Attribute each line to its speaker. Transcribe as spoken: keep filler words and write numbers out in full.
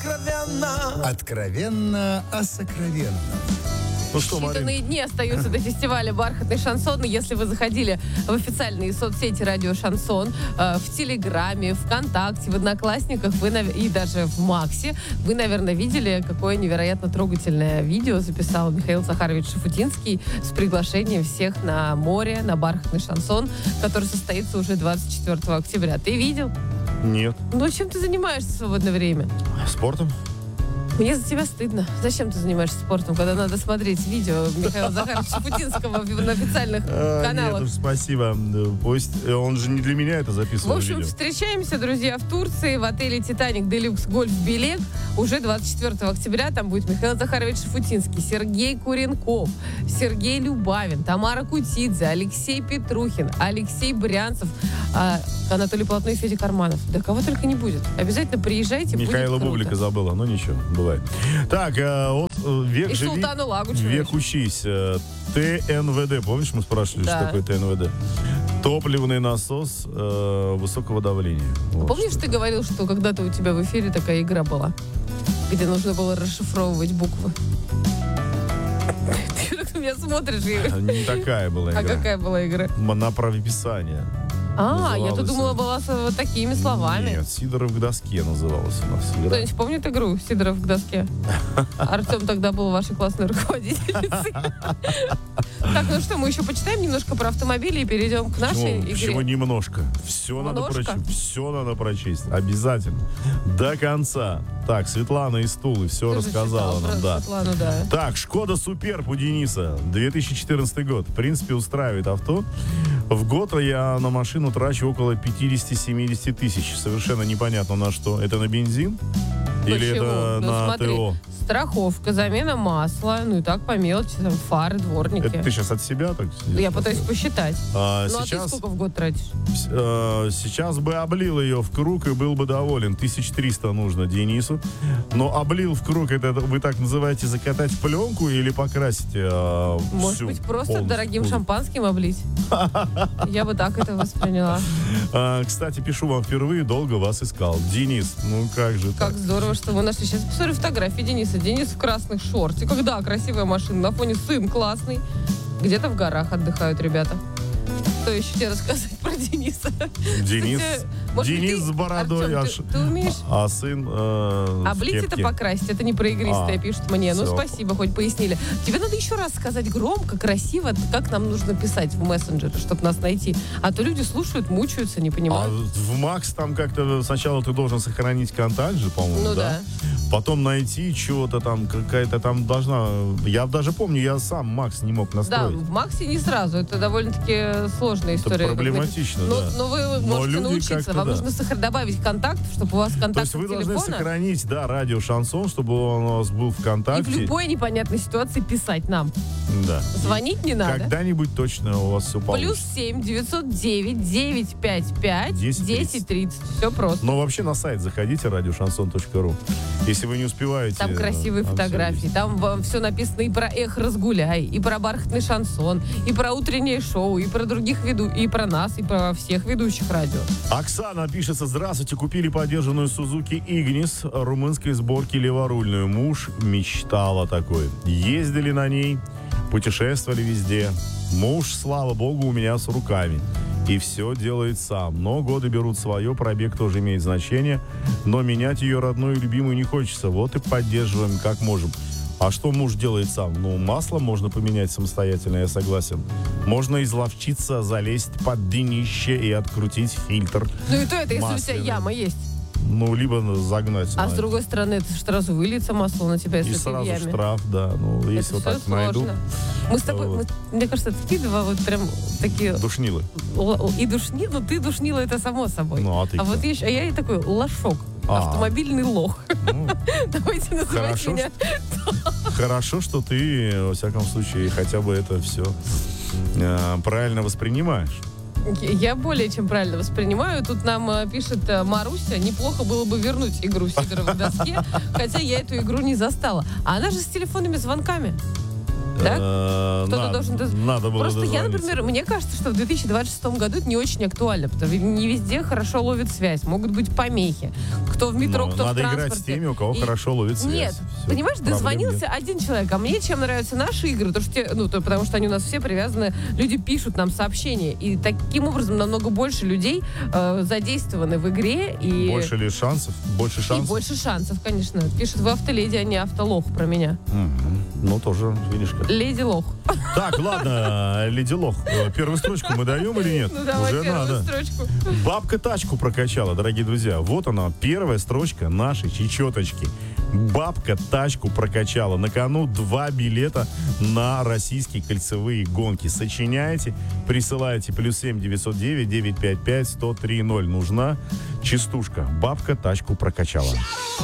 Speaker 1: Откровенно.
Speaker 2: Откровенно о сокровенном.
Speaker 3: Ну что,
Speaker 4: Считанные
Speaker 3: Марин?
Speaker 4: дни остаются до фестиваля «Бархатный шансон». Если вы заходили в официальные соцсети «Радио Шансон», э, в Телеграме, ВКонтакте, в Одноклассниках вы, нав- и даже в Максе, вы, наверное, видели, какое невероятно трогательное видео записал Михаил Захарович Шафутинский с приглашением всех на море, на «Бархатный шансон», который состоится уже двадцать четвёртого октября. Ты видел?
Speaker 3: Нет.
Speaker 4: Ну, чем ты занимаешься в свободное время?
Speaker 3: Спортом?
Speaker 4: Мне за тебя стыдно. Зачем ты занимаешься спортом, когда надо смотреть видео Михаила Захаровича Шафутинского на официальных
Speaker 3: А,
Speaker 4: каналах?
Speaker 3: Нет уж, спасибо. Пусть он же не для меня это записывал.
Speaker 4: В общем,
Speaker 3: видео.
Speaker 4: встречаемся, друзья, в Турции, в отеле «Титаник Делюкс Гольф Белек». Уже двадцать четвёртого октября там будет Михаил Захарович Шафутинский, Сергей Куренков, Сергей Любавин, Тамара Кутидзе, Алексей Петрухин, Алексей Брянцев, а, Анатолий Полотной и Федя Карманов. Да кого только не будет. Обязательно приезжайте,
Speaker 3: Михаила
Speaker 4: будет
Speaker 3: Бублика
Speaker 4: круто.
Speaker 3: забыла, но ничего, бывает. Так, э, вот э, век
Speaker 4: И
Speaker 3: живи,
Speaker 4: Султану Лагучеву
Speaker 3: век
Speaker 4: еще.
Speaker 3: учись. Э, ТНВД, помнишь, мы спрашивали,
Speaker 4: Да.
Speaker 3: что такое ТНВД? Топливный насос э, высокого давления. Вот
Speaker 4: Помнишь,
Speaker 3: что
Speaker 4: ты
Speaker 3: это.
Speaker 4: говорил, что когда-то у тебя в эфире такая игра была, где нужно было расшифровывать буквы? Ты так на меня смотришь. и-
Speaker 3: Не такая была игра.
Speaker 4: А какая была игра?
Speaker 3: На правописание.
Speaker 4: А, я-то
Speaker 3: Называлась
Speaker 4: думала,
Speaker 3: она.
Speaker 4: была с вот такими словами.
Speaker 3: Нет, Сидоров к доске называлась у нас игра.
Speaker 4: Кто-нибудь помнит игру «Сидоров к доске»? Артем тогда был вашей классной руководительницей. Так, ну что, мы еще почитаем немножко про автомобили и перейдем к нашей
Speaker 3: Почему, почему
Speaker 4: игре.
Speaker 3: немножко? Все надо
Speaker 4: Немножко?
Speaker 3: прочесть. Все надо прочесть. Обязательно. До конца. Так, Светлана из Тулы все
Speaker 4: Ты же
Speaker 3: рассказала
Speaker 4: читал
Speaker 3: нам.
Speaker 4: про
Speaker 3: Да.
Speaker 4: Светлану, да.
Speaker 3: Так, Шкода Суперб у Дениса. две тысячи четырнадцатый год. В принципе, устраивает авто. В год я на машину трачу около пятьдесят-семьдесят тысяч. Совершенно непонятно на что. Это на бензин? Или
Speaker 4: Почему?
Speaker 3: это
Speaker 4: Ну,
Speaker 3: на
Speaker 4: смотри,
Speaker 3: ТО?
Speaker 4: страховка, замена масла, ну и так по мелочи, там, фары, дворники.
Speaker 3: Это ты сейчас от себя так?
Speaker 4: Я пытаюсь посчитать.
Speaker 3: А,
Speaker 4: Ну, а ты
Speaker 3: сейчас,
Speaker 4: сколько в год тратишь?
Speaker 3: э, сейчас бы облил ее в круг и был бы доволен. тысяча триста нужно Денису. Но облил в круг, это вы так называете закатать в пленку или покрасить э,
Speaker 4: Может
Speaker 3: всю
Speaker 4: быть, просто
Speaker 3: полностью
Speaker 4: дорогим
Speaker 3: кузов?
Speaker 4: шампанским облить? Я бы так это восприняла.
Speaker 3: А, кстати, пишу вам впервые, долго вас искал. Денис, ну как же
Speaker 4: Как
Speaker 3: так?
Speaker 4: здорово, что вы нашли. Сейчас посмотрю фотографии Дениса. Денис в красных шортиках. Да, красивая машина. На фоне сын классный. Где-то в горах отдыхают ребята. Что еще тебе рассказать про Дениса?
Speaker 3: Денис,
Speaker 4: Кстати, может быть,
Speaker 3: Денис
Speaker 4: ты,
Speaker 3: с бородой,
Speaker 4: Артем,
Speaker 3: а,
Speaker 4: ты-
Speaker 3: ш-
Speaker 4: ты умеешь?
Speaker 3: а сын э,
Speaker 4: Облить
Speaker 3: в
Speaker 4: это
Speaker 3: кепке.
Speaker 4: покрасить, это не про игристое,
Speaker 3: А,
Speaker 4: пишут мне. Ну,
Speaker 3: всё.
Speaker 4: спасибо, хоть пояснили. Тебе надо еще раз сказать громко, красиво, как нам нужно писать в мессенджеры, чтобы нас найти. А то люди слушают, мучаются, не
Speaker 3: А
Speaker 4: понимают.
Speaker 3: в Макс там как-то сначала ты должен сохранить контакт же, по-моему,
Speaker 4: Ну
Speaker 3: да? Потом найти чего-то там, какая-то там должна... Я даже помню, я сам Макс не мог
Speaker 4: Да,
Speaker 3: настроить.
Speaker 4: в Максе не сразу. Это довольно-таки сложная
Speaker 3: Это
Speaker 4: история.
Speaker 3: проблематично,
Speaker 4: но,
Speaker 3: да.
Speaker 4: но вы
Speaker 3: Но
Speaker 4: можете
Speaker 3: люди
Speaker 4: научиться.
Speaker 3: как-то,
Speaker 4: Вам
Speaker 3: да.
Speaker 4: нужно сохр- добавить контакт, чтобы у вас контакт
Speaker 3: То есть вы должны
Speaker 4: телефона.
Speaker 3: сохранить, да, радио Шансон, чтобы он у вас был
Speaker 4: И
Speaker 3: ВКонтакте.
Speaker 4: в любой непонятной ситуации писать нам.
Speaker 3: Да.
Speaker 4: Звонить не надо.
Speaker 3: Когда-нибудь точно у вас все
Speaker 4: Плюс
Speaker 3: получится.
Speaker 4: семь девятьсот девять девятьсот пятьдесят пять
Speaker 3: десять
Speaker 4: десять тридцать. Все просто.
Speaker 3: Но вообще на сайт заходите, радиошансон точка ру. Если вы не успеваете...
Speaker 4: Там красивые
Speaker 3: э, там
Speaker 4: фотографии,
Speaker 3: всё есть.
Speaker 4: там все написано и про «Эх, разгуляй», и про «Бархатный шансон», и про утреннее шоу, и про других веду, и про нас, и про всех ведущих радио.
Speaker 3: Оксана пишется: здравствуйте, купили подержанную Suzuki Ignis румынской сборки леворульную. Муж мечтал о такой. Ездили на ней, путешествовали везде. Муж, слава богу, у меня с руками. И все делает сам. Но годы берут свое, пробег тоже имеет значение. Но менять ее родную и любимую не хочется. Вот и поддерживаем как можем. А что муж делает сам? Ну, масло можно поменять самостоятельно, я согласен. Можно изловчиться, залезть под днище и открутить фильтр.
Speaker 4: Ну и то это, если у
Speaker 3: Масляный.
Speaker 4: тебя яма есть.
Speaker 3: Ну, либо загнать.
Speaker 4: А
Speaker 3: на-
Speaker 4: с другой стороны, это же сразу выльется масло на тебя, если
Speaker 3: И
Speaker 4: ты в
Speaker 3: сразу
Speaker 4: яме.
Speaker 3: штраф, да. Ну, если
Speaker 4: Это
Speaker 3: вот
Speaker 4: всё
Speaker 3: так найду.
Speaker 4: сложно. Мы с тобой,
Speaker 3: Вот.
Speaker 4: мы- мне кажется, такие два вот прям такие...
Speaker 3: Душнилы.
Speaker 4: л- И душни, ну ты душнила, это само собой.
Speaker 3: Ну, а ты кто?
Speaker 4: вот еще, а я и такой лошок.
Speaker 3: А.
Speaker 4: Автомобильный лох.
Speaker 3: Ну,
Speaker 4: Давайте называть
Speaker 3: Хорошо,
Speaker 4: меня.
Speaker 3: хорошо, что ты, во всяком случае, хотя бы это все э, правильно воспринимаешь.
Speaker 4: Я более чем правильно воспринимаю. Тут нам э, пишет э, Маруся, неплохо было бы вернуть игру Сидорова к доске, хотя я эту игру не застала. А она же с телефонными звонками. Да?
Speaker 3: Э,
Speaker 4: Кто-то
Speaker 3: надо-
Speaker 4: должен... доз-
Speaker 3: Надо было
Speaker 4: Просто я,
Speaker 3: дозвониться.
Speaker 4: например, мне кажется, что в две тысячи двадцать шестом году это не очень актуально, потому что не везде хорошо ловит связь, могут быть помехи. Кто в метро,
Speaker 3: Но
Speaker 4: кто
Speaker 3: надо
Speaker 4: в транспорте.
Speaker 3: играть с теми, у кого
Speaker 4: И-
Speaker 3: хорошо ловит связь.
Speaker 4: Нет,
Speaker 3: Всё,
Speaker 4: понимаешь,
Speaker 3: проблем
Speaker 4: дозвонился
Speaker 3: нет.
Speaker 4: один человек, а мне чем нравятся наши игры, то, что те- ну, то, потому что они у нас все привязаны, люди пишут нам сообщения, и таким образом намного больше людей э, задействованы в игре, и,
Speaker 3: Больше ли шансов? Больше
Speaker 4: и
Speaker 3: шансов?
Speaker 4: больше шансов, конечно. Пишут, вы автоледи, а не автолох про меня.
Speaker 3: Мгм. Ну, тоже, видишь как.
Speaker 4: Леди-лох.
Speaker 3: Так, ладно, Леди Лох, э, первую строчку мы даем или нет?
Speaker 4: Ну, давай
Speaker 3: Уже
Speaker 4: первую
Speaker 3: надо.
Speaker 4: строчку.
Speaker 3: Бабка тачку прокачала, дорогие друзья. Вот она, первая строчка нашей чечеточки. Бабка тачку прокачала. На кону два билета на российские кольцевые гонки. Сочиняйте, присылайте плюс семь девятьсот девять девятьсот пятьдесят пять сто три ноль. Нужна частушка. Бабка тачку прокачала.